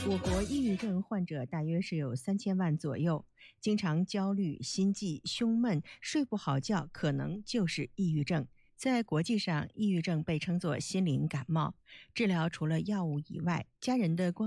我国抑郁症患者大约是有3000万左右，经常焦虑、心悸、胸闷、睡不好觉，可能就是抑郁症。在国际上，抑郁症被称作心灵感冒，治疗除了药物以外，家人的关